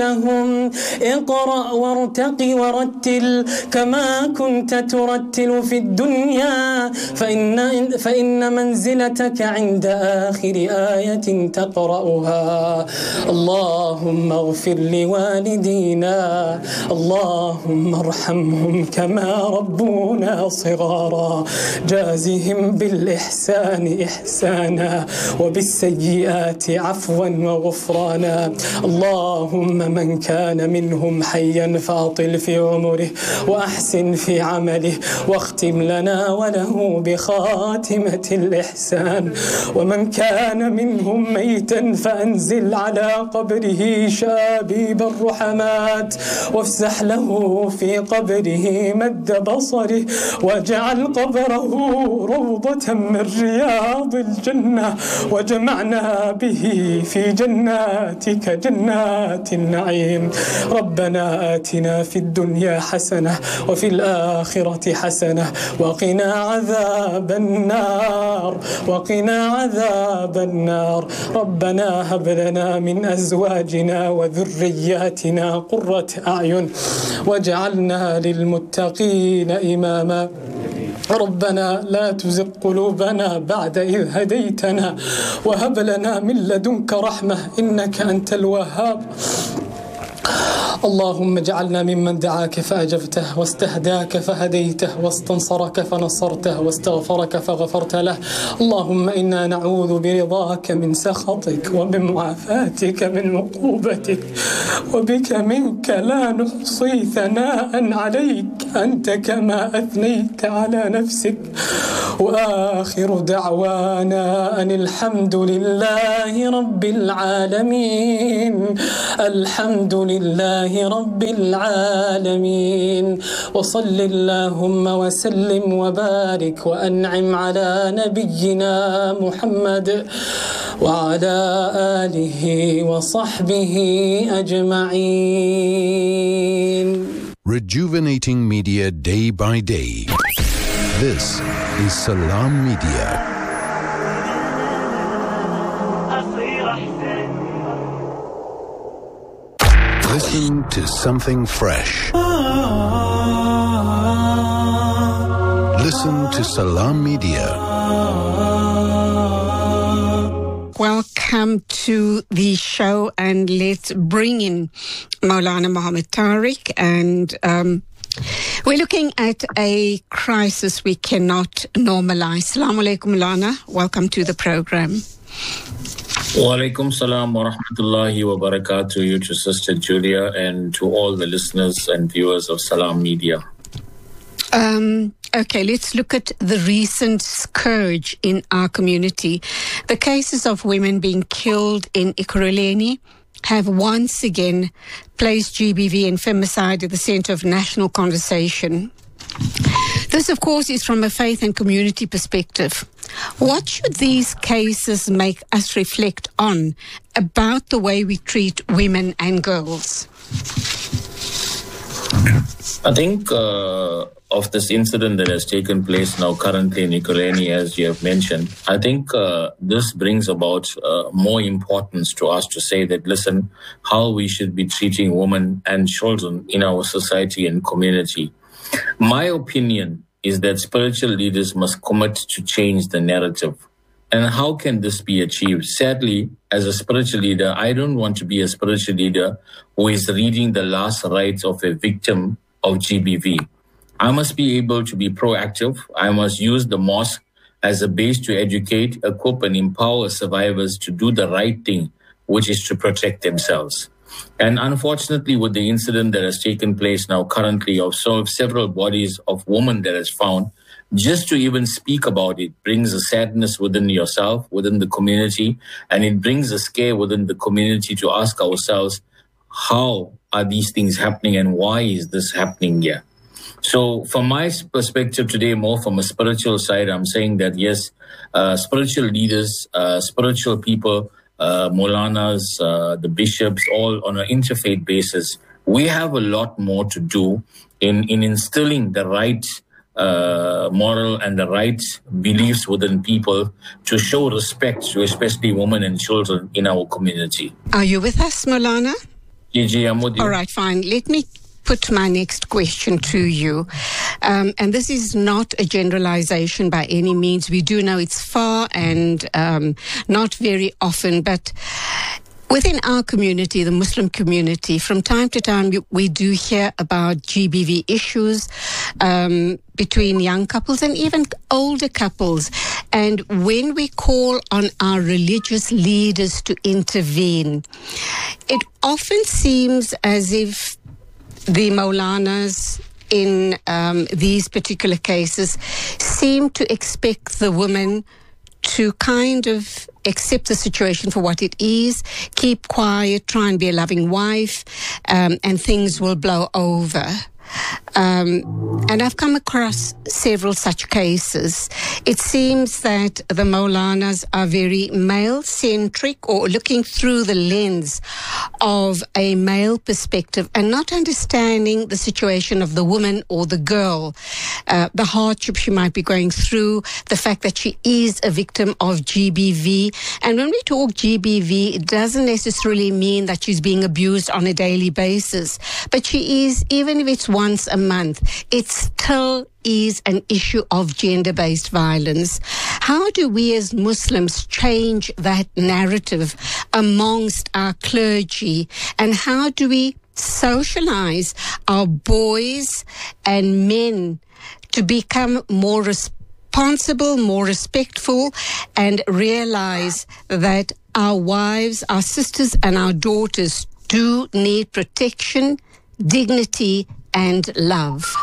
لهم اقرأ وارتق ورتل كما كنت ترتل في الدنيا فإن منزلتك عند آخر آية تقرأها. اللهم اغفر لوالدينا، اللهم ارحمهم كما ربونا صغارا، جازهم بالإحسان إحسانا وبالسيئات عفوا وغفرانا. اللهم من كان منهم حيا فاطل في عمره وأحسن في عمله واختم لنا وله بخاتمة الإحسان. ومن كان منهم ميتا فأنزل على قبره شابيب الرحمات وافسح له في قبره مد بصره واجعل قبره روضة من رياض الجنة وجمعنا به في جناتك جنات النعيم. ربنا آتنا في الدنيا حسنة وفي الآخرة حسنة وقنا عذاب النار وقنا عذاب النار. ربنا هب لنا من أزواجنا وذرياتنا قرة أعين واجعلنا للمتقين إماما. ربنا لا تزغ قلوبنا بعد إذ هديتنا وهب لنا من لدنك رحمة إنك أنت الوهاب. اللهم اجعلنا ممن دعاك فأجبته واستهداك فهديته واستنصرك فنصرته واستغفرك فغفرت له. اللهم إنا نعوذ برضاك من سخطك وبمعافاتك من عقوبتك وبك منك لا نحصي ثناء عليك أنت كما أثنيت على نفسك. وآخر دعوانا أن الحمد لله رب العالمين. الحمد لله رب العالمين. وصل اللهم وسلم وبارك وأنعم على نبينا محمد وعلى آله وصحبه أجمعين. Rejuvenating media day by day. This is Salam Media. Listen to something fresh. Listen to Salam Media. Welcome to the show, and let's bring in Maulana Muhammad Tariq. And we're looking at a crisis we cannot normalize. Assalamu alaikum, Maulana. Welcome to the program. Wa alaikum salam wa rahmatullahi wa barakatuh, you to Sister Julia and to all the listeners and viewers of Salam Media. Okay, let's look at the recent scourge in our community. The cases of women being killed in Ekurhuleni have once again placed GBV and femicide at the center of national conversation. This, of course, is from a faith and community perspective. What should these cases make us reflect on about the way we treat women and girls? I think of this incident that has taken place now currently in Ekurhuleni, as you have mentioned, I think this brings about more importance to us to say that, listen, how we should be treating women and children in our society and community. My opinion is that spiritual leaders must commit to change the narrative. And how can this be achieved? Sadly, as a spiritual leader, I don't want to be a spiritual leader who is reading the last rites of a victim of GBV. I must be able to be proactive. I must use the mosque as a base to educate, equip, and empower survivors to do the right thing, which is to protect themselves. And unfortunately, with the incident that has taken place now currently of several bodies of women that is found, just to even speak about it brings a sadness within yourself, within the community, and it brings a scare within the community to ask ourselves, how are these things happening and why is this happening here? So from my perspective today, more from a spiritual side, I'm saying that yes, spiritual leaders, spiritual people, Maulanas, the bishops, all on an interfaith basis, we have a lot more to do in instilling the right moral and the right beliefs within people to show respect to especially women and children in our community. Are you with us, Maulana? Gigi, I'm with you. All right, fine. Let me put my next question to you. And this is not a generalization by any means. We do know it's far and not very often, but within our community, the Muslim community, from time to time, we do hear about GBV issues between young couples and even older couples. And when we call on our religious leaders to intervene, it often seems as if the Maulanas in these particular cases seem to expect the woman to kind of accept the situation for what it is, keep quiet, try and be a loving wife, and things will blow over. And I've come across several such cases. It seems that the Maulanas are very male-centric or looking through the lens of a male perspective and not understanding the situation of the woman or the girl, the hardship she might be going through, the fact that she is a victim of GBV. And when we talk GBV, it doesn't necessarily mean that she's being abused on a daily basis, but she is, even if it's once a month, it still is an issue of gender-based violence. How do we as Muslims change that narrative amongst our clergy? And how do we socialize our boys and men to become more responsible, more respectful, and realize that our wives, our sisters, and our daughters do need protection, dignity, and love?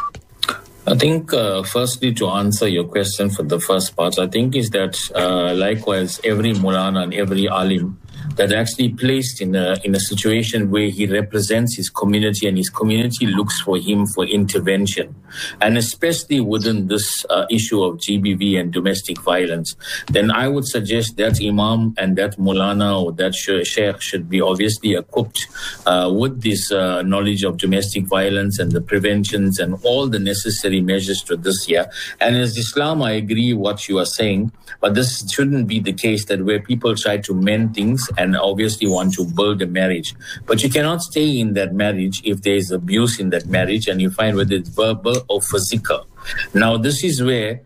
I think, firstly, to answer your question for the first part, I think is that likewise every Maulana and every Alim that actually placed in a situation where he represents his community and his community looks for him for intervention, and especially within this issue of GBV and domestic violence, then I would suggest that Imam and that Maulana or that Sheikh should be obviously equipped with this knowledge of domestic violence and the preventions and all the necessary measures to this year. And as Islam, I agree what you are saying, but this shouldn't be the case that where people try to mend things and obviously want to build a marriage. But you cannot stay in that marriage if there is abuse in that marriage and you find whether it's verbal or physical. Now, this is where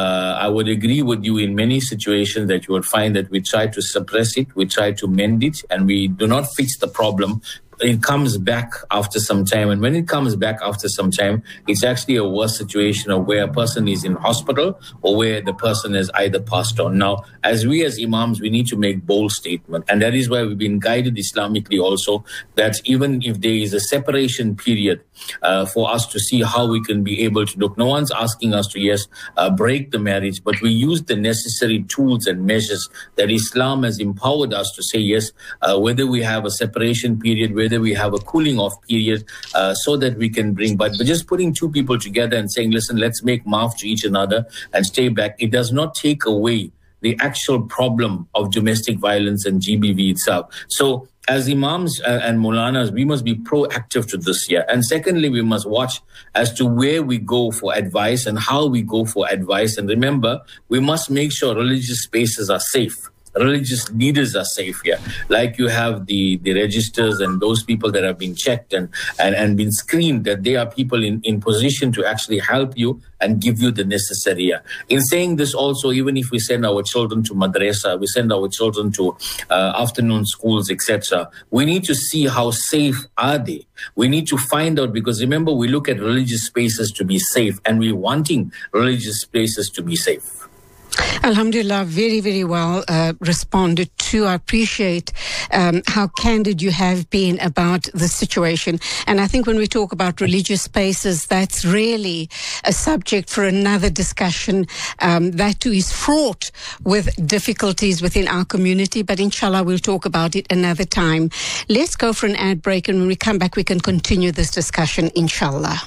I would agree with you in many situations that you would find that we try to suppress it, we try to mend it, and we do not fix the problem. It comes back after some time. And when it comes back after some time, it's actually a worse situation of where a person is in hospital or where the person has either passed on. Now, as we as Imams, we need to make bold statement. And that is why we've been guided Islamically also that even if there is a separation period for us to see how we can be able to look. No one's asking us to, break the marriage, but we use the necessary tools and measures that Islam has empowered us to say, whether we have a separation period, whether we have a cooling off period, so that we can bring, but just putting two people together and saying, listen, let's make maaf to each another and stay back, it does not take away the actual problem of domestic violence and GBV itself. So as Imams and Maulanas, we must be proactive to this year. And secondly, we must watch as to where we go for advice and how we go for advice. And remember, we must make sure religious spaces are safe. Religious leaders are safe here. Like you have the registers and those people that have been checked and been screened, that they are people in position to actually help you and give you the necessary. In saying this also, even if we send our children to madrasa, we send our children to afternoon schools, etc., we need to see how safe are they. We need to find out, because remember, we look at religious spaces to be safe and we're wanting religious spaces to be safe. Alhamdulillah, very, very well responded to. I appreciate how candid you have been about the situation. And I think when we talk about religious spaces, that's really a subject for another discussion. That too is fraught with difficulties within our community, but inshallah we'll talk about it another time. Let's go for an ad break, and when we come back we can continue this discussion, inshallah.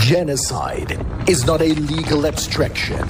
Genocide is not a legal abstraction.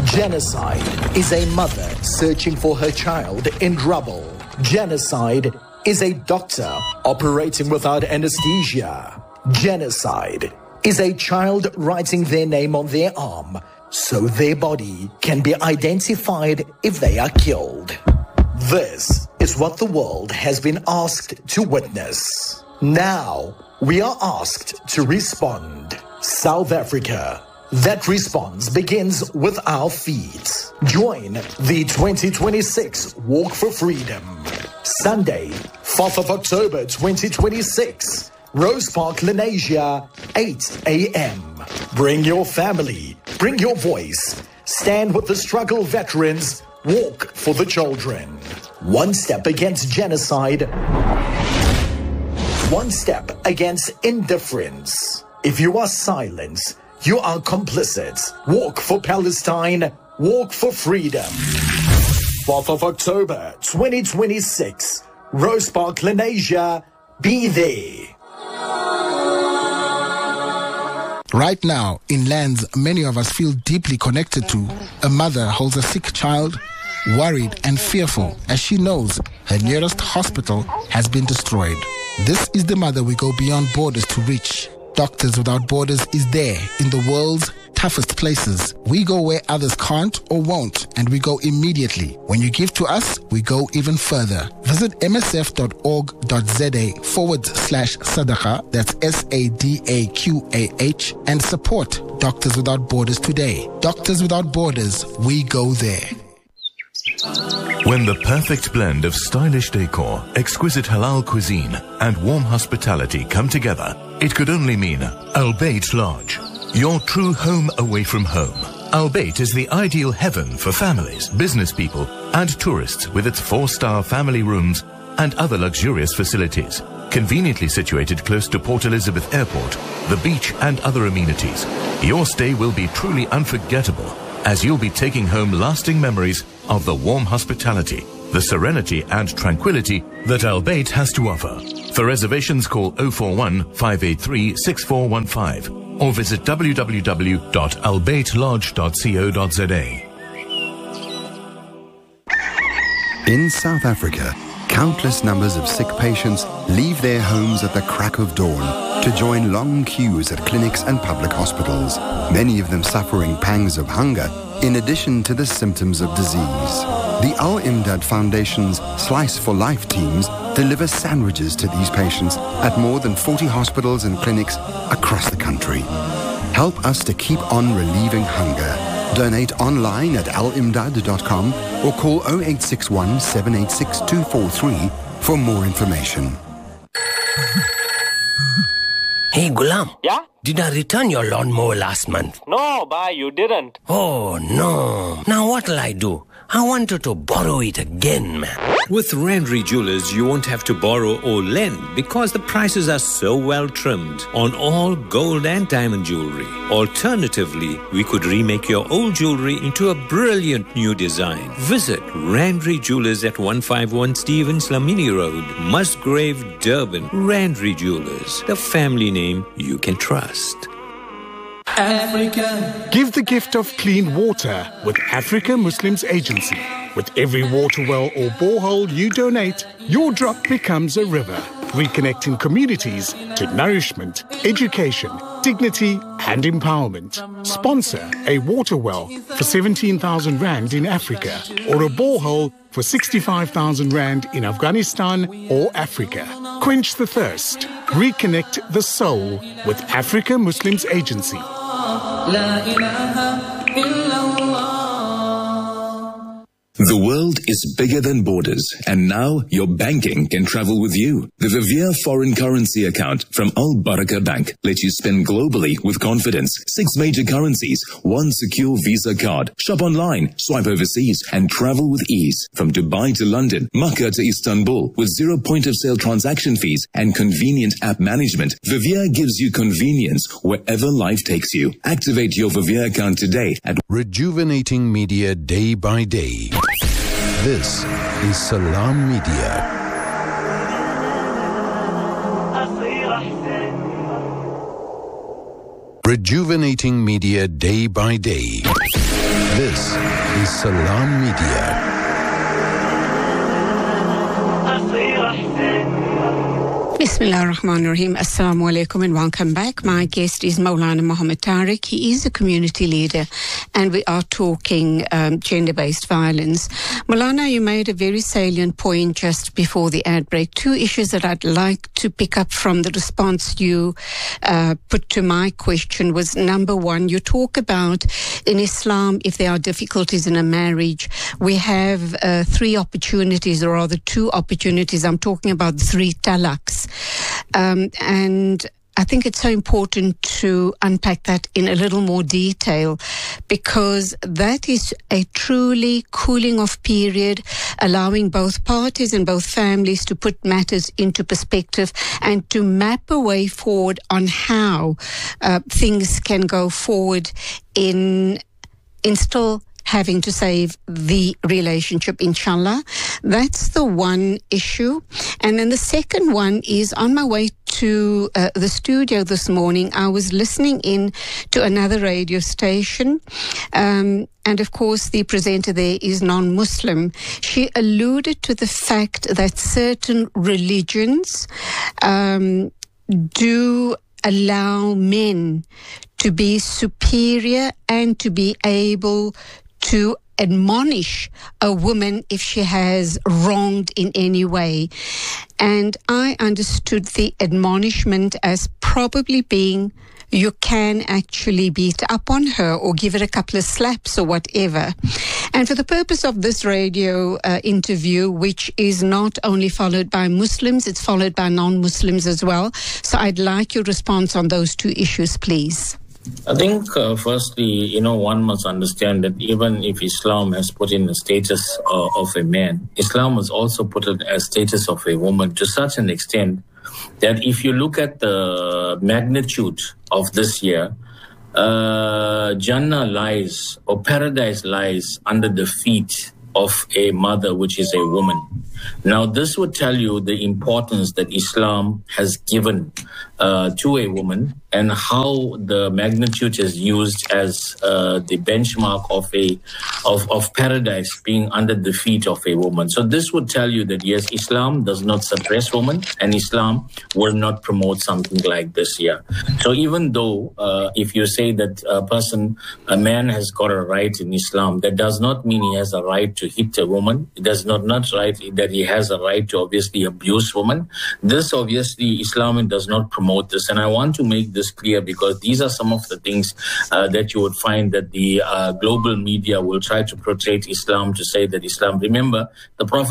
Genocide is a mother searching for her child in trouble. Genocide is a doctor operating without anesthesia. Genocide is a child writing their name on their arm so their body can be identified if they are killed. This is what the world has been asked to witness. Now, we are asked to respond. South Africa. That response begins with our feet. Join the 2026 Walk for Freedom. Sunday, 4th of October 2026. Rose Park, Lenasia, 8 a.m. Bring your family. Bring your voice. Stand with the struggle veterans. Walk for the children. One step against genocide. One step against indifference. If you are silent, you are complicit. Walk for Palestine. Walk for freedom. 4th of October 2026. Rose Park, Lenasia. Be there. Right now, in lands many of us feel deeply connected to, a mother holds a sick child, worried and fearful as she knows her nearest hospital has been destroyed. This is the mother we go beyond borders to reach. Doctors Without Borders is there in the world's toughest places. We go where others can't or won't, and we go immediately. When you give to us, we go even further. Visit msf.org.za/sadaqa, that's SADAQAH, and support Doctors Without Borders today. Doctors Without Borders, we go there. When the perfect blend of stylish decor, exquisite halal cuisine, and warm hospitality come together, it could only mean Al Bayt Lodge, your true home away from home. Al Bayt is the ideal heaven for families, business people, and tourists with its 4-star family rooms and other luxurious facilities. Conveniently situated close to Port Elizabeth Airport, the beach, and other amenities, your stay will be truly unforgettable, as you'll be taking home lasting memories of the warm hospitality, the serenity and tranquility that Al Bayt has to offer. For reservations, call 041-583-6415 or visit www.albaytlodge.co.za. In South Africa, countless numbers of sick patients leave their homes at the crack of dawn to join long queues at clinics and public hospitals, many of them suffering pangs of hunger in addition to the symptoms of disease. The Al Imdad Foundation's Slice for Life teams deliver sandwiches to these patients at more than 40 hospitals and clinics across the country. Help us to keep on relieving hunger. Donate online at alimdad.com or call 0861 786 243 for more information. Hey, Gulam. Yeah? Did I return your lawnmower last month? No, bhai, you didn't. Oh, no. Now what'll I do? I wanted to borrow it again, man. With Randry Jewelers, you won't have to borrow or lend because the prices are so well trimmed on all gold and diamond jewelry. Alternatively, we could remake your old jewelry into a brilliant new design. Visit Randry Jewelers at 151 Stevens Lamini Road, Musgrave, Durban. Randry Jewelers, the family name you can trust. Africa. Give the gift of clean water with Africa Muslims Agency. With every water well or borehole you donate, your drop becomes a river, reconnecting communities to nourishment, education, dignity and empowerment. Sponsor a water well for 17,000 Rand in Africa or a borehole for 65,000 Rand in Afghanistan or Africa. Quench the thirst. Reconnect the soul with Africa Muslims Agency. The world is bigger than borders, and now your banking can travel with you. The Vivier foreign currency account from Al Baraka Bank lets you spend globally with confidence. 6 major currencies, 1 secure Visa card. Shop online, swipe overseas, and travel with ease. From Dubai to London, Makkah to Istanbul, with 0 point-of-sale transaction fees and convenient app management, Vivier gives you convenience wherever life takes you. Activate your Vivier account today at Rejuvenating Media Day by Day. This is Salam Media. Rejuvenating Media Day by Day. This is Salam Media. Bismillah ar-Rahman ar-Rahim. Assalamu alaikum and welcome back. My guest is Maulana Muhammad Tariq. He is a community leader and we are talking gender-based violence. Maulana, you made a very salient point just before the ad break. Two issues that I'd like to pick up from the response you put to my question was, number one, you talk about in Islam, if there are difficulties in a marriage, we have three opportunities, or rather two opportunities. I'm talking about the three talaqs. And I think it's so important to unpack that in a little more detail, because that is a truly cooling off period, allowing both parties and both families to put matters into perspective and to map a way forward on how things can go forward in still having to save the relationship, inshallah. That's the one issue. And then the second one is, on my way to the studio this morning, I was listening in to another radio station. And of course, the presenter there is non-Muslim. She alluded to the fact that certain religions do allow men to be superior and to be able to admonish a woman if she has wronged in any way. And I understood the admonishment as probably being, you can actually beat up on her or give her a couple of slaps or whatever. And for the purpose of this radio interview, which is not only followed by Muslims, it's followed by non-Muslims as well. So I'd like your response on those two issues, please. I think, firstly, one must understand that even if Islam has put in the status of a man, Islam has also put it as status of a woman to such an extent that if you look at the magnitude of this year, Jannah lies, or paradise lies, under the feet of a mother, which is a woman. Now, this would tell you the importance that Islam has given to a woman, and how the magnitude is used as the benchmark of paradise being under the feet of a woman. So this would tell you that yes, Islam does not suppress women, and Islam will not promote something like this here. So even though if you say that a man has got a right in Islam, that does not mean he has a right to hit a woman. It does not right that he has a right to obviously abuse women. This obviously Islam does not promote this, and I want to make this clear because these are some of the things that you would find that the global media will try to portray Islam to say that Islam. Remember, the Prophet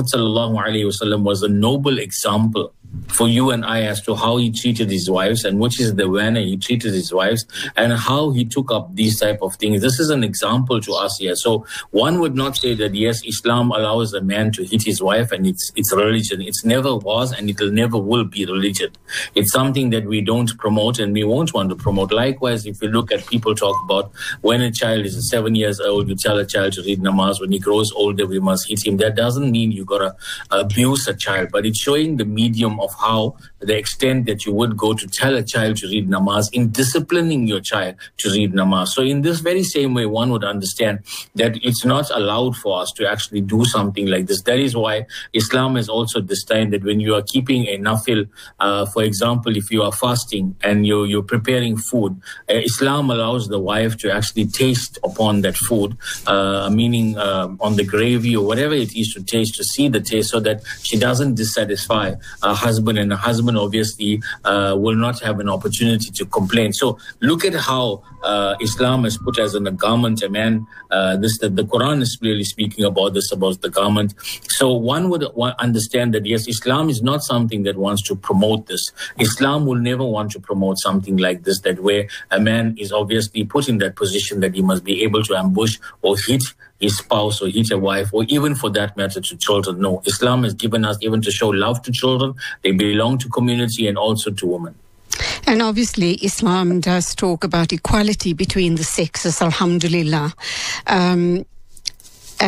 ﷺ was a noble example for you and I as to how he treated his wives and which is the manner he treated his wives and how he took up these type of things. This is an example to us here. So one would not say that yes, Islam allows a man to hit his wife and it's religion. It never was and it never will be religion. It's something that we don't promote and we won't want to promote. Likewise, if you look at people talk about when a child is 7 years old, you tell a child to read namaz. When he grows older, we must hit him. That doesn't mean you got to abuse a child, but it's showing the medium of how the extent that you would go to tell a child to read namaz in disciplining your child to read namaz. So in this very same way, one would understand that it's not allowed for us to actually do something like this. That is why Islam is also destined that when you are keeping a nafil, for example, if you are fasting and you're preparing food, Islam allows the wife to actually taste upon that food, meaning on the gravy or whatever it is to taste, to see the taste so that she doesn't dissatisfy husband, and a husband obviously will not have an opportunity to complain. So look at how Islam has put as in a garment a man. The Quran is clearly speaking about this, about the garment. So one would understand that yes, Islam is not something that wants to promote this. Islam will never want to promote something like this, that where a man is obviously put in that position that he must be able to ambush or hit his spouse or hit a wife, or even for that matter to children. No, Islam has given us even to show love to children. They belong to community and also to women. And obviously Islam does talk about equality between the sexes, alhamdulillah. And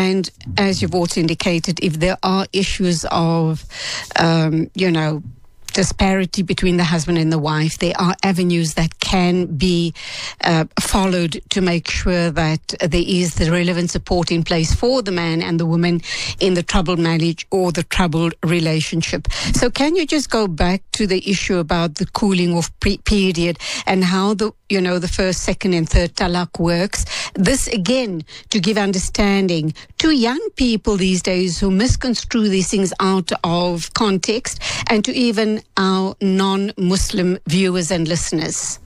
as you've also indicated, if there are issues of, disparity between the husband and the wife, there are avenues that can be followed to make sure that there is the relevant support in place for the man and the woman in the troubled marriage or the troubled relationship. So can you just go back to the issue about the cooling off period and how the first, second and third talaq works? This again to give understanding to young people these days who misconstrue these things out of context, and to even our non-Muslim viewers and listeners.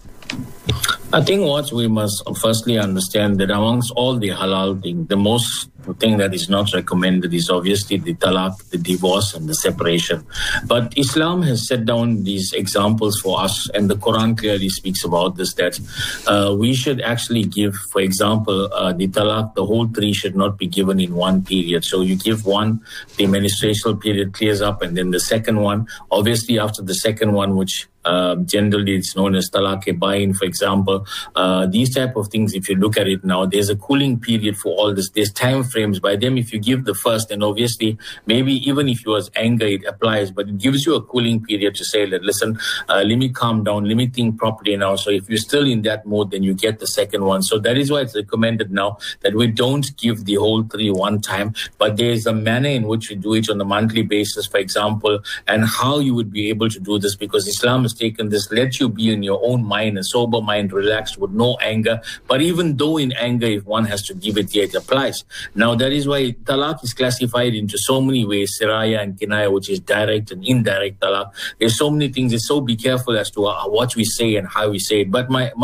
I think what we must firstly understand that amongst all the halal things, the most thing that is not recommended is obviously the talaq, the divorce and the separation. But Islam has set down these examples for us, and the Quran clearly speaks about this, that we should actually give, for example, the talaq, the whole 3 should not be given in one period. So you give one, the menstrual period clears up, and then the second one, obviously after the second one, which generally it's known as talaq-e-bain, for example. These type of things, if you look at it now, there's a cooling period for all this. There's time frames. By them, if you give the first, then obviously, maybe even if it was anger, it applies, but it gives you a cooling period to say that, listen, let me calm down, let me think properly now. So if you're still in that mode, then you get the second one. So that is why it's recommended now that we don't give the whole 3 one time, but there's a manner in which we do it on a monthly basis, for example, and how you would be able to do this, because Islam has taken this, let you be in your own mind, a sober mind, relaxed, with no anger. But even though in anger, if one has to give it, yet it applies. Now, that is why talaq is classified into so many ways, siraya and kinaya, which is direct and indirect talaq. There's so many things. So be careful as to what we say and how we say it. But my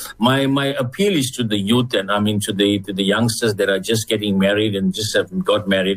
appeal is to the youth, and I mean to the youngsters that are just getting married and just have got married,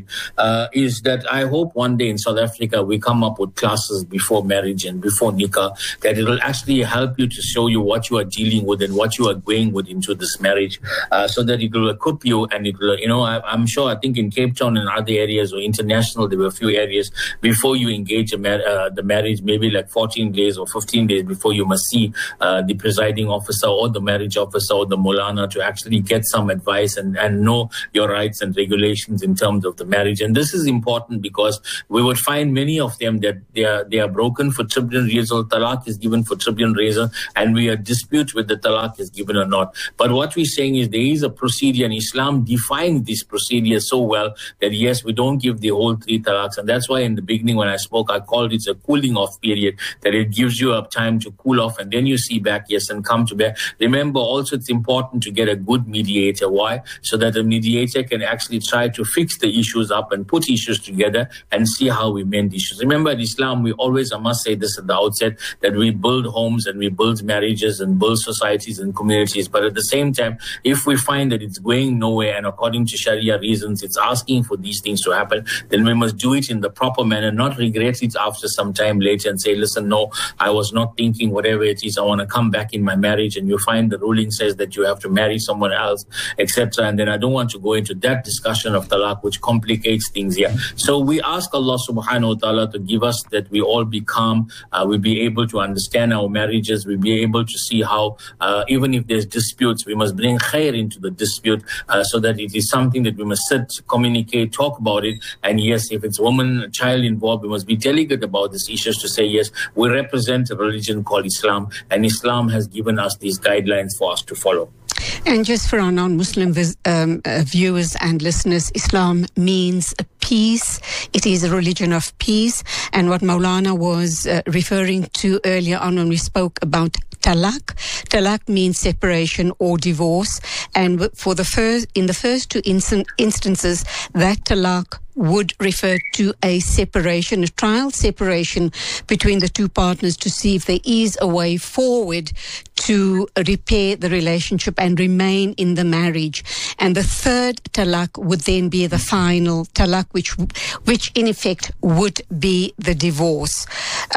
is that I hope one day in South Africa we come up with classes before marriage and before nikah, that it will actually help you to show you what you are dealing with and what you are going with into this marriage, so that it will equip you, and it will, I'm sure, I think in Cape Town and other areas or international, there were a few areas before you engage the marriage, maybe like 14 days or 15 days before, you must see the presiding officer or the marriage officer or the Molana to actually get some advice and know your rights and regulations in terms of the marriage. And this is important because we would find many of them that they are broken for tribunal reason, talaq is given for tribunal reason, and we are dispute whether the talaq is given or not. But what we're saying is there is a procedure, and Islam defines this procedure so well that yes, we don't give the whole 3 talaqs. And that's why in the beginning when I spoke, I called it a cooling off period, that it gives you a time to cool off, and then you see back, yes, and come to back. Remember also, it's important to get a good mediator. Why? So that the mediator can actually try to fix the issues up and put issues together and see how we mend issues. Remember, in Islam, we always, I must say this at the outset, that we build homes and we build marriages and build societies and communities. But at the same time, if we find that it's going nowhere, and according to Sharia reasons, it's asking for these things to happen, then we must do it in the proper manner, not regret it after some time later and say, listen, no, I was not thinking, whatever it is, I want to come back in my marriage, and you find the ruling says that you have to marry someone else, etc. And then I don't want to go into that discussion of talaq, which complicates things here. So we ask Allah subhanahu wa ta'ala to give us that we all be calm, we be able to understand our marriages, we be able to see how even if there's disputes, we must bring khair into the dispute, so that it is something that we must sit, communicate, talk about it. And yes, if it's woman, a child involved, we must be delicate about these issues to say, yes, we represent a religion called Islam, and Islam has given us these guidelines for us to follow. And just for our non-Muslim viewers and listeners, Islam means peace. It is a religion of peace. And what Maulana was referring to earlier on when we spoke about talaq. Talaq means separation or divorce. And in the first 2 instances, that talaq would refer to a separation, a trial separation between the 2 partners to see if there is a way forward to repair the relationship and remain in the marriage. And the 3rd talaq would then be the final talaq, which in effect would be the divorce.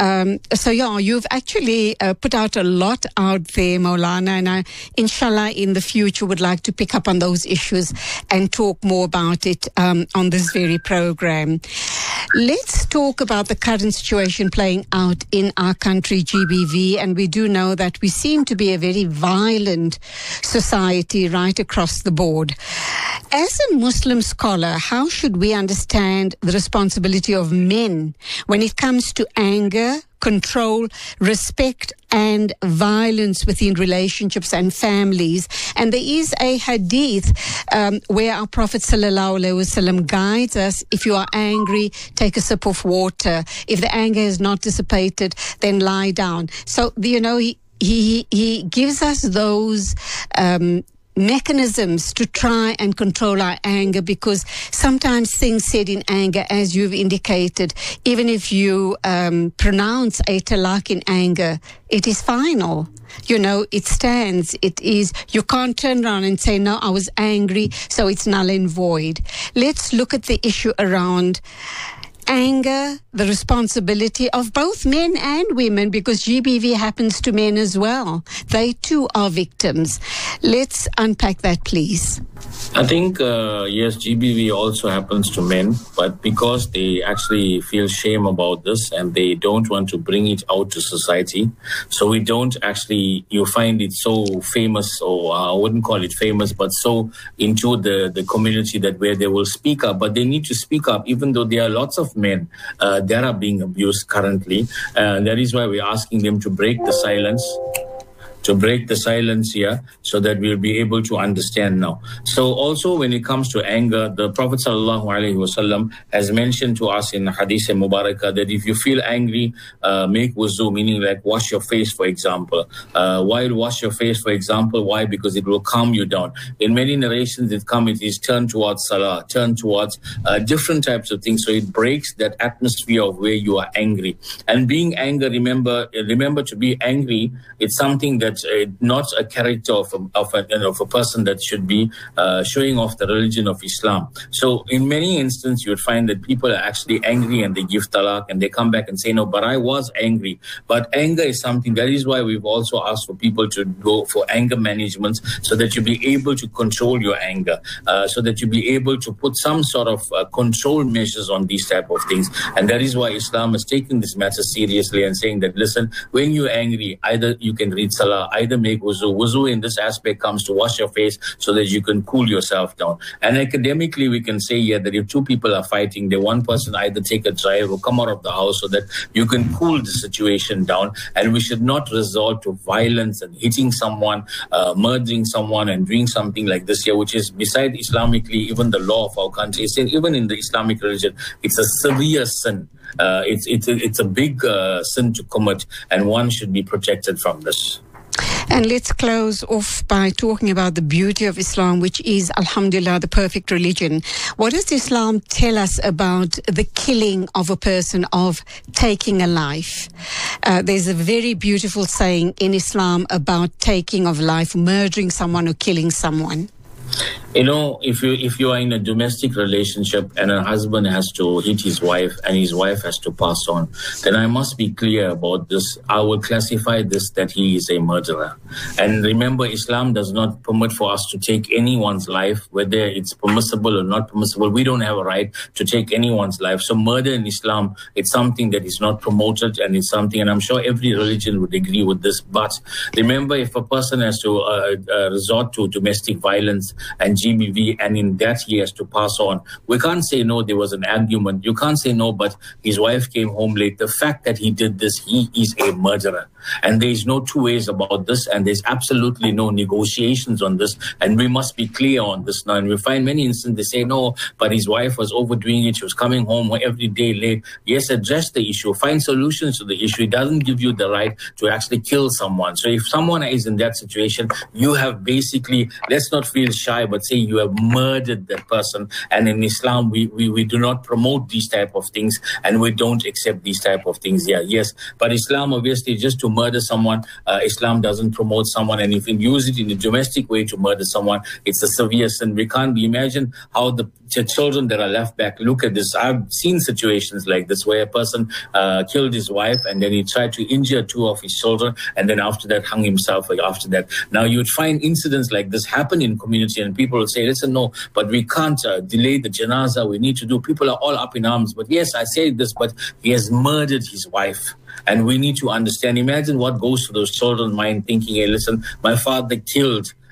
So yeah, you've actually put out a lot out there, Maulana, and I, inshallah, in the future would like to pick up on those issues and talk more about it on this very program. Let's talk about the current situation playing out in our country, GBV, and we do know that we seem to be a very violent society right across the board. As a Muslim scholar, how should we understand the responsibility of men when it comes to anger, control, respect and violence within relationships and families. And there is a hadith where our Prophet ﷺ guides us: if you are angry, take a sip of water. If the anger is not dissipated, then lie down. So, he gives us those mechanisms to try and control our anger, because sometimes things said in anger, as you've indicated, even if you pronounce a talaq in anger, it is final. It stands. It is, you can't turn around and say, no, I was angry, so it's null and void. Let's look at the issue around anger, the responsibility of both men and women, because GBV happens to men as well. They too are victims. Let's unpack that, please. I think, yes, GBV also happens to men, but because they actually feel shame about this and they don't want to bring it out to society, so we don't actually, you find it so famous, or I wouldn't call it famous, but so into the community that where they will speak up, but they need to speak up, even though there are lots of men that are being abused currently. That is why we're asking them to break the silence. Here, so that we'll be able to understand now. So also when it comes to anger, the Prophet ﷺ has mentioned to us in Hadith Mubarakah that if you feel angry, make wuzu, meaning like wash your face, for example. Why wash your face, for example? Why? Because it will calm you down. In many narrations it is turn towards salah, turn towards different types of things. So it breaks that atmosphere of where you are angry. And being angry, remember to be angry, it's something that's not a character of a person that should be showing off the religion of Islam. So in many instances, you would find that people are actually angry and they give talaq and they come back and say, no, but I was angry. But anger is something, that is why we've also asked for people to go for anger management, so that you be able to control your anger, so that you be able to put some sort of control measures on these type of things. And that is why Islam has taken this matter seriously and saying that, listen, when you're angry, either you can read salah, either make wuzu. Wuzu in this aspect comes to wash your face so that you can cool yourself down. And academically, we can say here that if two people are fighting, then one person either take a drive or come out of the house so that you can cool the situation down. And we should not resort to violence and hitting someone, murdering someone and doing something like this here, which is beside Islamically, even the law of our country, even in the Islamic religion, it's a severe sin. It's a big sin to commit, and one should be protected from this. And let's close off by talking about the beauty of Islam, which is, alhamdulillah, the perfect religion. What does Islam tell us about the killing of a person, of taking a life? There's a very beautiful saying in Islam about taking of life, murdering someone or killing someone. You know, if you are in a domestic relationship and a husband has to hit his wife and his wife has to pass on, then I must be clear about this. I will classify this that he is a murderer. And remember, Islam does not permit for us to take anyone's life, whether it's permissible or not permissible. We don't have a right to take anyone's life. So murder in Islam, it's something that is not promoted, and it's something, and I'm sure every religion would agree with this. But remember, if a person has to resort to domestic violence and GBV, and in that he has to pass on, we can't say no, there was an argument. You can't say no, but his wife came home late. The fact that he did this, he is a murderer. And there is no two ways about this, and there's absolutely no negotiations on this, and we must be clear on this now. And we find many instances they say no, but his wife was overdoing it, she was coming home every day late. Yes, address the issue, find solutions to the issue. It doesn't give you the right to actually kill someone. So if someone is in that situation, you have basically, let's not feel shy, but say you have murdered that person. And in Islam, we do not promote these type of things, and we don't accept these type of things. Yeah, yes, but Islam, obviously, just to murder someone, Islam doesn't promote someone. And if you use it in a domestic way to murder someone, it's a severe sin. We can't imagine how the children that are left back look at this. I've seen situations like this where a person killed his wife and then he tried to injure two of his children, and then after that hung himself after that. Now you would find incidents like this happen in community, and people will say, listen, no, but we can't delay the janazah. We need to do. People are all up in arms. But yes, I say this, but he has murdered his wife. And we need to understand, imagine what goes to those children's mind thinking, hey, listen, my father killed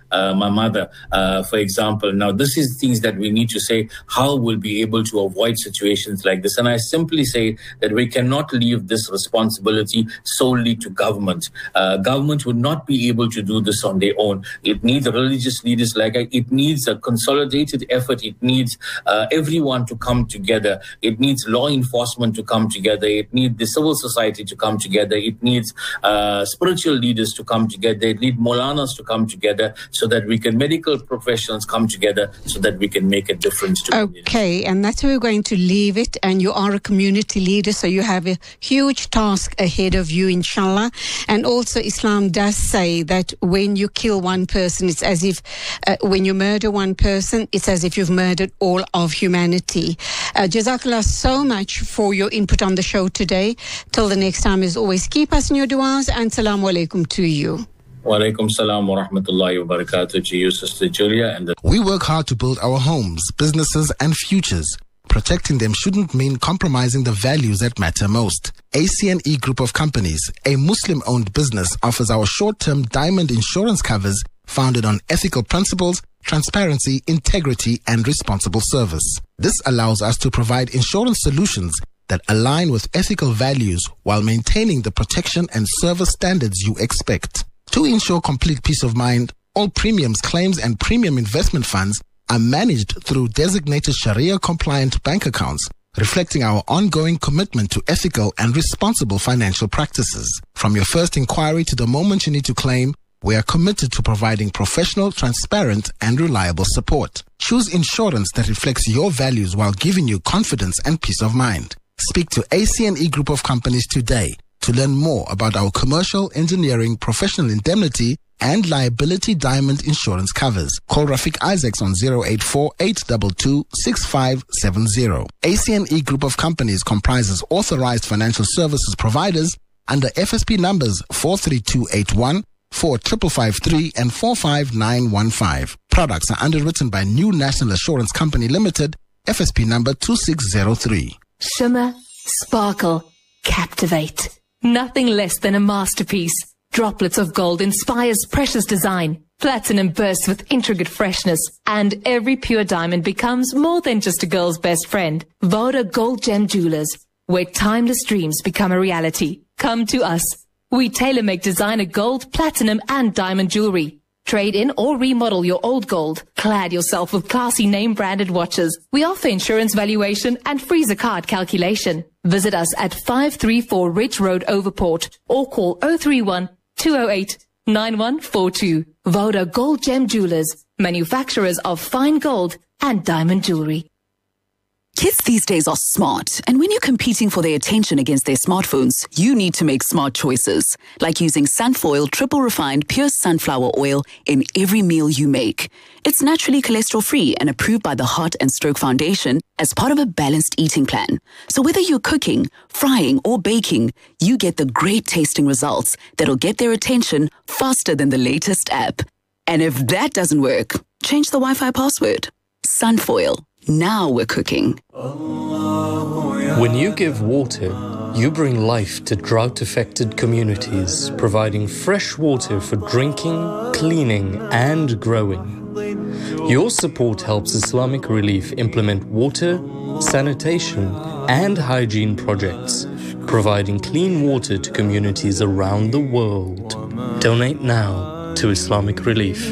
my mother, for example. Now, this is things that we need to say, how we'll be able to avoid situations like this. And I simply say that we cannot leave this responsibility solely to government. Government would not be able to do this on their own. It needs religious leaders it needs a consolidated effort. It needs everyone to come together. It needs law enforcement to come together. It needs the civil society to come together. It needs spiritual leaders to come together. It needs Maulanas to come together so that we can, medical professionals come together so that we can make a difference to Okay, and that's where we're going to leave it. And you are a community leader, so you have a huge task ahead of you, inshallah. And also Islam does say that when you kill one person, it's as if, when you murder one person, it's as if you've murdered all of humanity. Jazakallah so much for your input on the show today. Till the next time, as always, keep us in your du'as, and salamu alaikum to you. Wa alaikum salam wa rahmatullahi wa barakatuh to you, Sister Julia. We work hard to build our homes, businesses, and futures. Protecting them shouldn't mean compromising the values that matter most. ACNE Group of Companies, a Muslim-owned business, offers our short-term diamond insurance covers founded on ethical principles, transparency, integrity, and responsible service. This allows us to provide insurance solutions that align with ethical values while maintaining the protection and service standards you expect. To ensure complete peace of mind, all premiums, claims, and premium investment funds are managed through designated Sharia-compliant bank accounts, reflecting our ongoing commitment to ethical and responsible financial practices. From your first inquiry to the moment you need to claim, we are committed to providing professional, transparent, and reliable support. Choose insurance that reflects your values while giving you confidence and peace of mind. Speak to ACNE Group of Companies today to learn more about our commercial, engineering, professional indemnity, and liability diamond insurance covers. Call Rafiq Isaacs on 084-822-6570. ACNE Group of Companies comprises authorized financial services providers under FSP numbers 43281, 4553 and 45915. Products are underwritten by New National Assurance Company Limited, FSP number 2603. Shimmer, sparkle, captivate. Nothing less than a masterpiece. Droplets of gold inspires precious design. Platinum bursts with intricate freshness. And every pure diamond becomes more than just a girl's best friend. Voda Gold Gem Jewelers, where timeless dreams become a reality. Come to us. We tailor-make designer gold, platinum, and diamond jewelry. Trade in or remodel your old gold. Clad yourself with classy name-branded watches. We offer insurance valuation and free zakat calculation. Visit us at 534 Ridge Road, Overport, or call 031-208-9142. Voda Gold Gem Jewelers, manufacturers of fine gold and diamond jewelry. Kids these days are smart, and when you're competing for their attention against their smartphones, you need to make smart choices, like using Sunfoil triple refined pure sunflower oil in every meal you make. It's naturally cholesterol-free and approved by the Heart and Stroke Foundation as part of a balanced eating plan. So whether you're cooking, frying, or baking, you get the great tasting results that'll get their attention faster than the latest app. And if that doesn't work, change the Wi-Fi password. Sunfoil. Now we're cooking. When you give water, you bring life to drought-affected communities, providing fresh water for drinking, cleaning, and growing. Your support helps Islamic Relief implement water, sanitation, and hygiene projects, providing clean water to communities around the world. Donate now to Islamic Relief.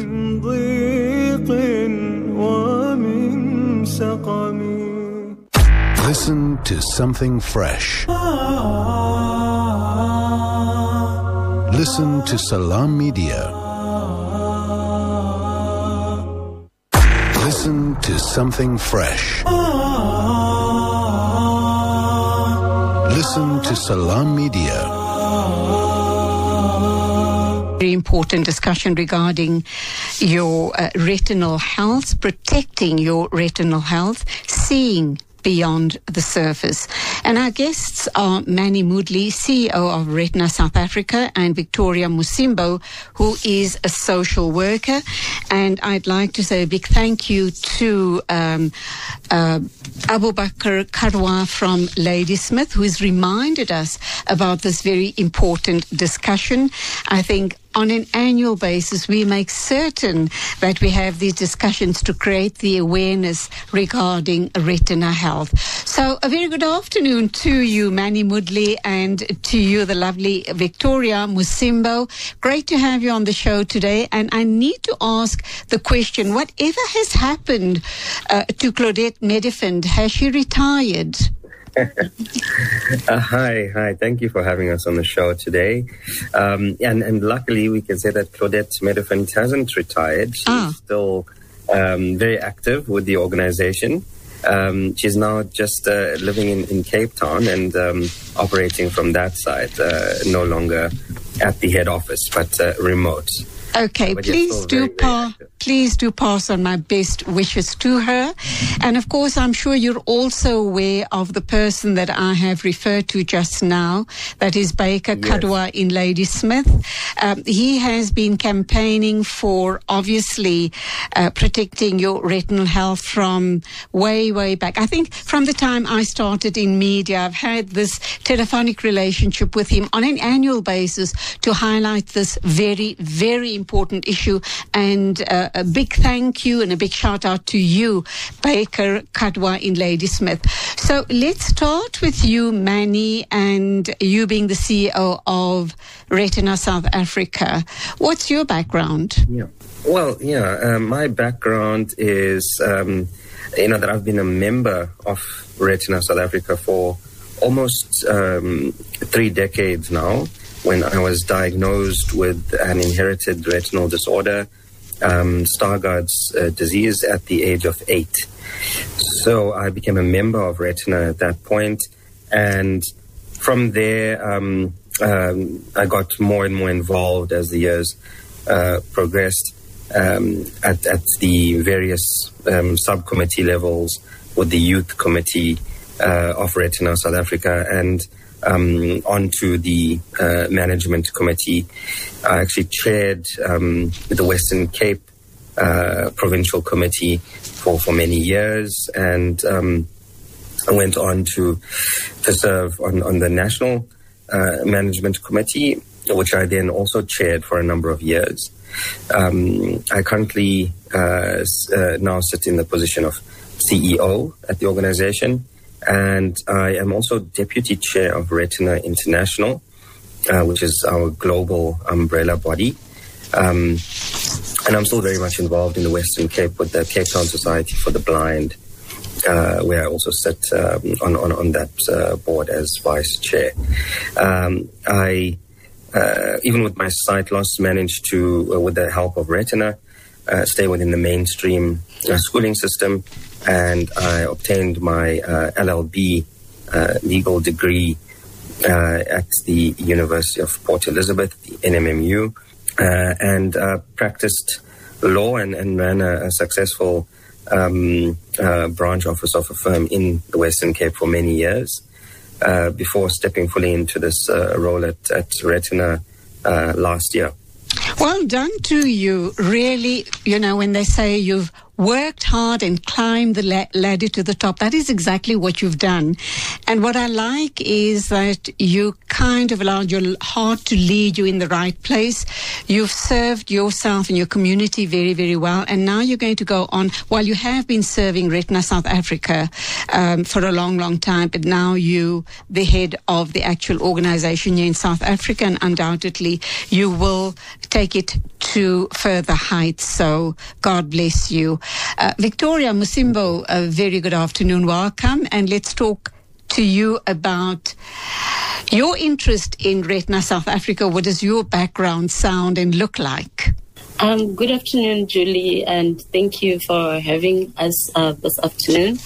Listen to something fresh. Listen to Salam Media. Listen to something fresh. Listen to Salam Media. Very important discussion regarding your retinal health, protecting your retinal health, seeing beyond the surface. And our guests are Manny Moodley, CEO of Retina South Africa, and Victoria Musimbo, who is a social worker. And I'd like to say a big thank you to Abu Bakr Karwa from Ladysmith, who has reminded us about this very important discussion. I think on an annual basis, we make certain that we have these discussions to create the awareness regarding retina health. So a very good afternoon to you, Manny Mudley, and to you, the lovely Victoria Musimbo. Great to have you on the show today. And I need to ask the question, whatever has happened to Claudette Medefend? Has she retired? Hi. Thank you for having us on the show today. And luckily, we can say that Claudette Medefend hasn't retired. She's still very active with the organization. She's now just living in Cape Town and operating from that side, no longer at the head office, but remote. Okay, please do pass on my best wishes to her. And of course, I'm sure you're also aware of the person that I have referred to just now, that is Baker Kadwa in Ladysmith. He has been campaigning for, obviously, protecting your retinal health from way back. I think from the time I started in media, I've had this telephonic relationship with him on an annual basis to highlight this very, very important issue. And a big thank you and a big shout out to you, Baker Kadwa in Ladysmith. So let's start with you, Manny, and you being the CEO of Retina South Africa. What's your background? My background is, that I've been a member of Retina South Africa for almost 3 decades now. When I was diagnosed with an inherited retinal disorder, Stargardt's disease, at the age of 8. So I became a member of Retina at that point, and from there I got more and more involved as the years progressed at the various subcommittee levels with the youth committee of Retina South Africa, and onto the management committee. I actually chaired the Western Cape provincial committee for many years, and I went on to serve on the national management committee, which I then also chaired for a number of years. I currently now sit in the position of CEO at the organization, and I am also deputy chair of Retina International, which is our global umbrella body. And I'm still very much involved in the Western Cape with the Cape Town Society for the Blind, where I also sit on that board as vice chair. I, even with my sight loss, managed to, with the help of Retina, stay within the mainstream schooling system, and I obtained my LLB legal degree at the University of Port Elizabeth, the NMMU, and practiced law and ran a successful branch office of a firm in the Western Cape for many years before stepping fully into this role at Retina last year. Well done to you. Really, when they say you've worked hard and climbed the ladder to the top, that is exactly what you've done. And what I like is that you kind of allowed your heart to lead you in the right place. You've served yourself and your community very, very well. And now you're going to go on, while you have been serving Retina South Africa for a long, long time, but now you, the head of the actual organization here in South Africa, and undoubtedly you will take it to further heights. So God bless you. Victoria Musimbo, a very good afternoon. Welcome. And let's talk to you about your interest in Retina South Africa. What does your background sound and look like? Good afternoon, Julie, and thank you for having us this afternoon.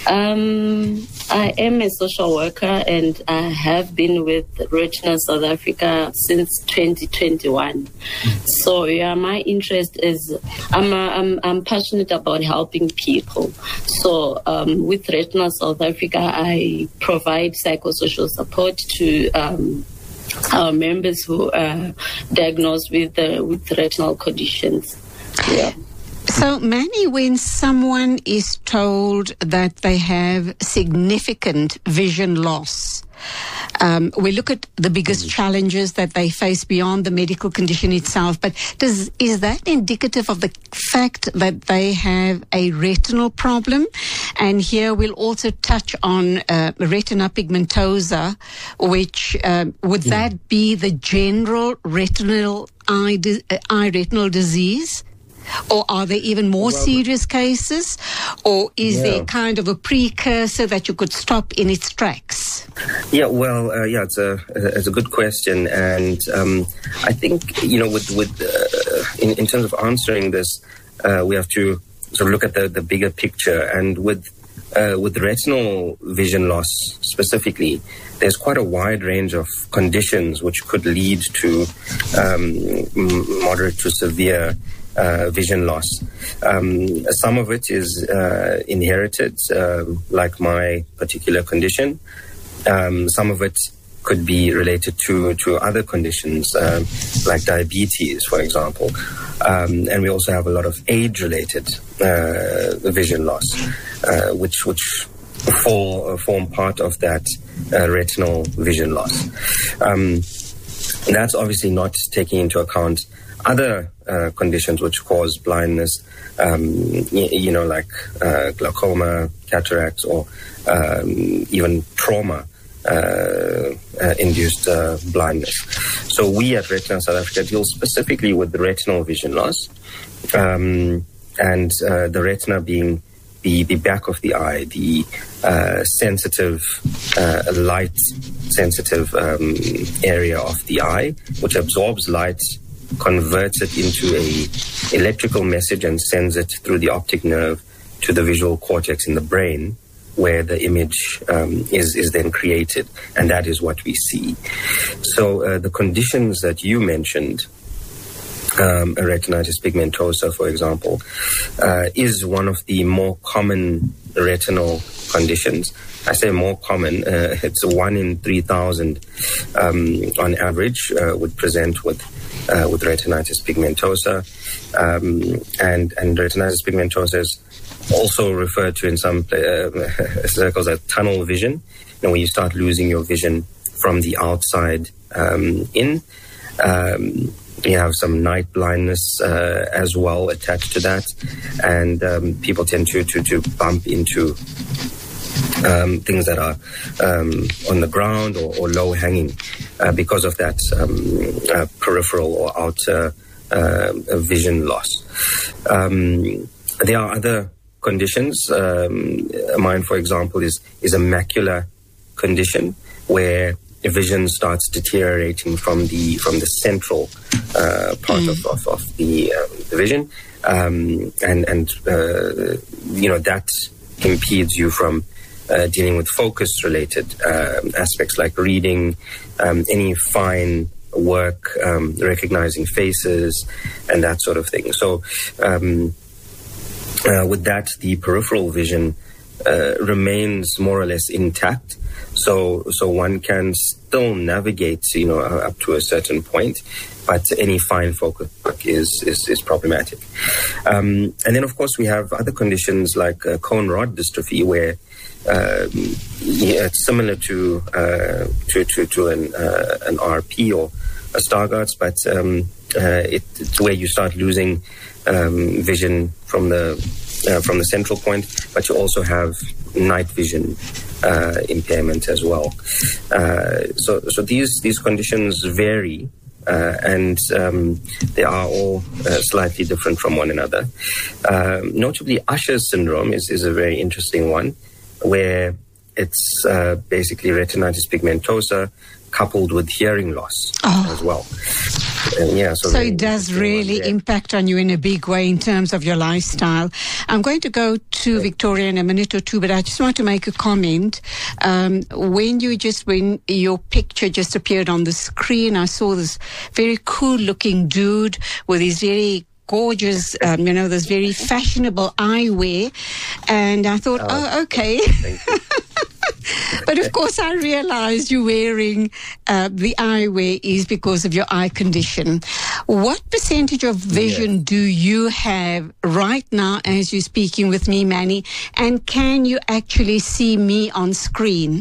I am a social worker, and I have been with Retina South Africa since 2021. So, my interest is I'm passionate about helping people. So, with Retina South Africa, I provide psychosocial support to our members who are diagnosed with retinal conditions. Yeah. So, Manny, when someone is told that they have significant vision loss, We look at the biggest challenges that they face beyond the medical condition itself, but is that indicative of the fact that they have a retinal problem? And here we'll also touch on retina pigmentosa, which would that be the general retinal eye retinal disease? Or are there even more serious cases? Or is there kind of a precursor that you could stop in its tracks? Yeah, well, it's a good question. And I think, in terms of answering this, we have to sort of look at the bigger picture. And with retinal vision loss specifically, there's quite a wide range of conditions which could lead to moderate to severe vision loss. Some of it is inherited, like my particular condition. Some of it could be related to other conditions, like diabetes, for example. And we also have a lot of age-related vision loss, which form part of that retinal vision loss. That's obviously not taking into account other conditions which cause blindness, like glaucoma, cataracts, or even trauma induced blindness. So we at Retina South Africa deal specifically with the retinal vision loss, and the retina being the back of the eye, the sensitive, light-sensitive area of the eye, which absorbs light, converts it into a electrical message and sends it through the optic nerve to the visual cortex in the brain, where the image is then created, and that is what we see. So the conditions that you mentioned, retinitis pigmentosa, for example, is one of the more common retinal conditions. I say more common, it's 1 in 3,000 on average would present with retinitis pigmentosa, and retinitis pigmentosa is also referred to in some circles as tunnel vision, when you start losing your vision from the outside in. You have some night blindness as well attached to that, and people tend to bump into things that are on the ground or low hanging because of that peripheral or outer vision loss. There are other conditions. Mine, for example, is a macular condition where vision starts deteriorating from the central part of the vision, and that impedes you from dealing with focus-related aspects like reading, any fine work, recognizing faces, and that sort of thing. So with that, the peripheral vision remains more or less intact. So one can still navigate, up to a certain point, but any fine focus work is problematic. And then, of course, we have other conditions like cone rod dystrophy, where it's similar to an RP or a Stargardt's, but it's where you start losing vision from the central point, but you also have night vision impairment as well. So these conditions vary, and they are all slightly different from one another. Notably, Usher's syndrome is a very interesting one, where it's basically retinitis pigmentosa coupled with hearing loss as well. So it does really impact on you in a big way in terms of your lifestyle. I'm going to go to Victoria in a minute or two, but I just want to make a comment. When your picture just appeared on the screen, I saw this very cool looking dude with his very gorgeous, this very fashionable eyewear, and I thought, okay. But of course, I realized you're wearing the eyewear is because of your eye condition. What percentage of vision do you have right now as you're speaking with me, Manny? And can you actually see me on screen?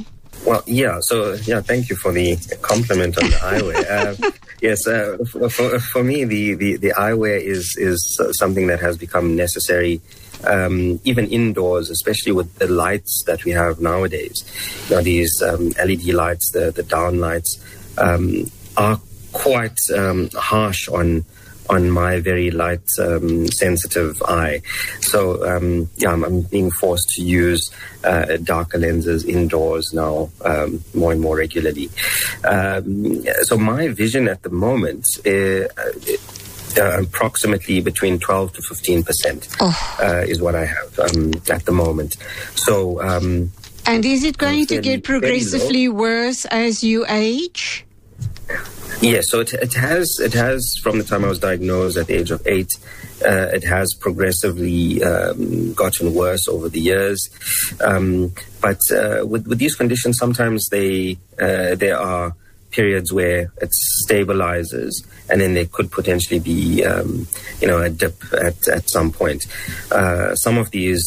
Well, yeah. So, yeah, thank you for the compliment on the eyewear. Yes, for me, the eyewear is something that has become necessary, even indoors, especially with the lights that we have nowadays. You know, these LED lights, the down lights, are quite harsh on my very light sensitive eye. So I'm being forced to use darker lenses indoors now more and more regularly. So my vision at the moment is approximately between 12 to 15% is what I have at the moment. So and is it going to get progressively worse as you age? Yes, so it has from the time I was diagnosed at the age of 8, it has progressively gotten worse over the years. But with these conditions, sometimes there are periods where it stabilizes, and then there could potentially be a dip at some point. Some of these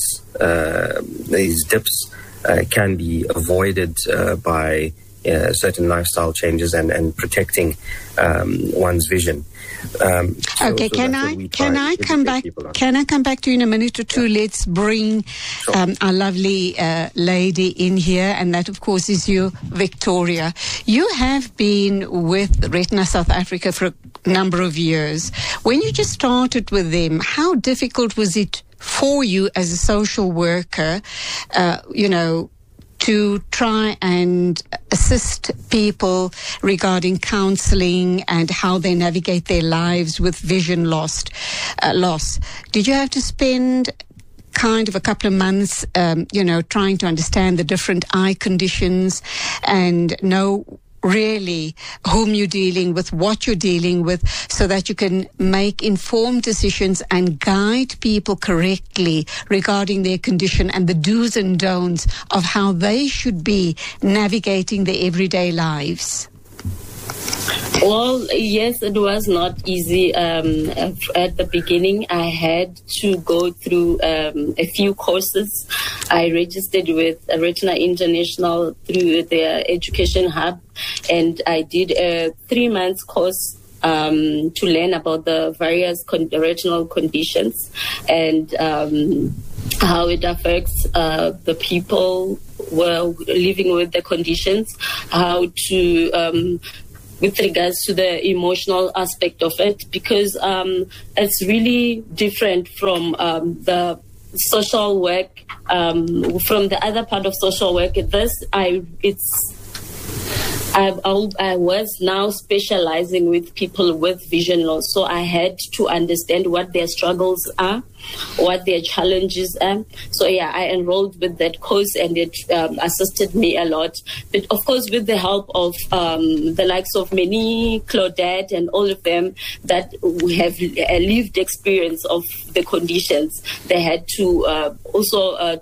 dips can be avoided by certain lifestyle changes and protecting one's vision. Okay, can I come back? Can I come back to you in a minute or two? Let's bring our lovely lady in here, and that, of course, is you, Victoria. You have been with Retina South Africa for a number of years. When you just started with them, how difficult was it for you as a social worker, to try and assist people regarding counseling and how they navigate their lives with vision loss? Did you have to spend kind of a couple of months, trying to understand the different eye conditions and know really whom you're dealing with, what you're dealing with, so that you can make informed decisions and guide people correctly regarding their condition and the do's and don'ts of how they should be navigating their everyday lives? Well, yes, it was not easy. At the beginning, I had to go through a few courses. I registered with Retina International through their education hub, and I did a 3-month course to learn about the various retinal conditions and how it affects the people who are living with the conditions, how to with regards to the emotional aspect of it, because it's really different from the social work, from the other part of social work. I was now specializing with people with vision loss, so I had to understand what their struggles are, what their challenges are. So yeah, I enrolled with that course, and it assisted me a lot. But of course, with the help of the likes of Many, Claudette, and all of them that have a lived experience of the conditions, they had to also